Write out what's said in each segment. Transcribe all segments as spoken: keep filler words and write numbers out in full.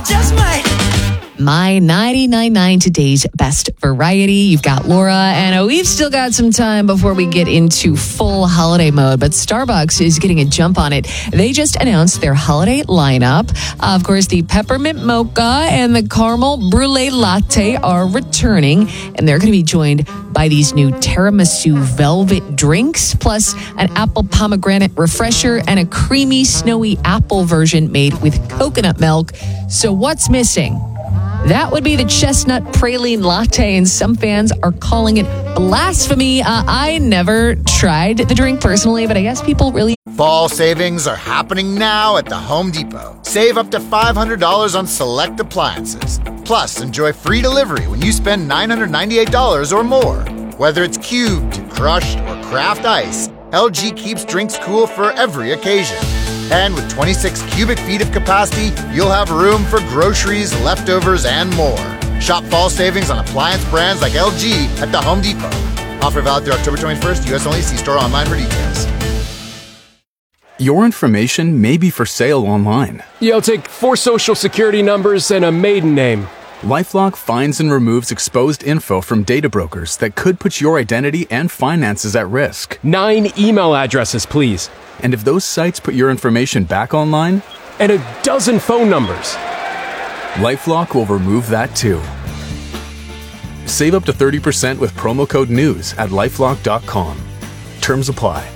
just might. My ninety-nine point nine today's best variety. You've got Laura, and we've still got some time before we get into full holiday mode, but Starbucks is getting a jump on it. They just announced their holiday lineup. Uh, of course, the peppermint mocha and the caramel brulee latte are returning, and they're going to be joined by these new tiramisu velvet drinks, plus an apple pomegranate refresher and a creamy snowy apple version made with coconut milk. So what's missing? That would be the chestnut praline latte, and some fans are calling it blasphemy. Uh, I never tried the drink personally, but I guess people really... Fall savings are happening now at the Home Depot. Save up to five hundred dollars on select appliances. Plus, enjoy free delivery when you spend nine hundred ninety-eight dollars or more. Whether it's cubed, crushed, or craft ice, L G keeps drinks cool for every occasion. And with twenty-six cubic feet of capacity, you'll have room for groceries, leftovers, and more. Shop fall savings on appliance brands like L G at the Home Depot. Offer valid through October twenty-first, U S only. See store online for details. Your information may be for sale online. You'll take four social security numbers and a maiden name. LifeLock finds and removes exposed info from data brokers that could put your identity and finances at risk. Nine email addresses, please. And if those sites put your information back online? And a dozen phone numbers. LifeLock will remove that too. Save up to thirty percent with promo code NEWS at lifelock dot com. Terms apply.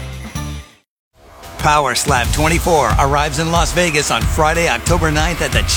Power Slap twenty-four arrives in Las Vegas on Friday, October ninth at the